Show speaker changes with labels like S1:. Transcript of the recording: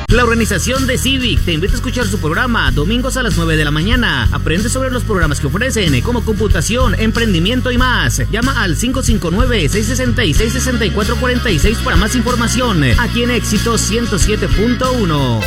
S1: La organización de Civic te invita a escuchar su programa domingos a las 9 de la mañana. Aprende sobre los programas que ofrecen, como computación, emprendimiento y más. Llama al 559-666-6446 para más información. Aquí en Éxito 107.1.